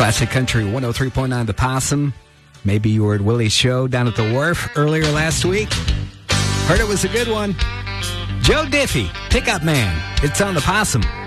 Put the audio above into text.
Classic Country 103.9 The Possum. Maybe you were at Willie's show down at the Wharf earlier last week. Heard it was a good one. Joe Diffie, Pickup Man. It's on The Possum.